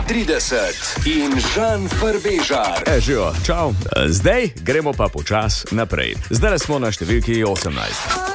30 in Žan Farbežar. Živijo, čau. Zdaj gremo pa počas naprej. Zdaj smo na številki 18.